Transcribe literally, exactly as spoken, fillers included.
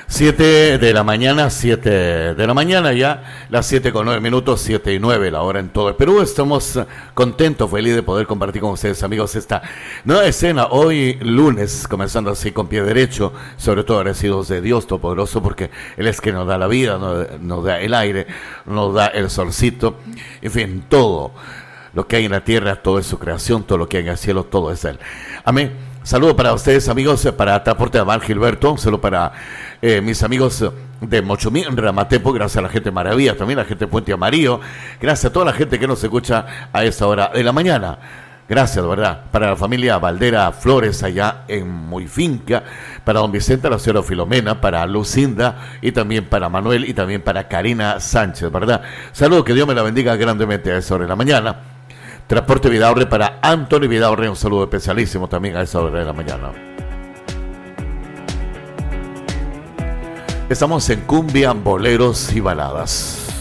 Siete de la mañana, siete de la mañana ya, las siete con nueve minutos, siete y nueve la hora en todo el Perú. Estamos contentos, feliz de poder compartir con ustedes, amigos, esta nueva escena. Hoy lunes, comenzando así con pie derecho, sobre todo agradecidos de Dios Todopoderoso, porque Él es que nos da la vida, nos, nos da el aire, nos da el solcito, en fin, todo lo que hay en la tierra, todo es su creación, todo lo que hay en el cielo, todo es Él. Amén. Saludo para ustedes, amigos, para Transporte Aval Gilberto, saludo para eh, mis amigos de Mochomí, Ramatepo, gracias a la gente de Maravilla, también a la gente de Puente Amarillo, gracias a toda la gente que nos escucha a esta hora de la mañana. Gracias, de verdad, para la familia Valdera Flores allá en Muyfinca, para don Vicente, la señora Filomena, para Lucinda y también para Manuel y también para Karina Sánchez, ¿verdad? Saludo, que Dios me la bendiga grandemente a esta hora de la mañana. Transporte Vidaurre para Antonio Vidaurre, un saludo especialísimo también a esta hora de la mañana. Estamos en cumbia, boleros y baladas.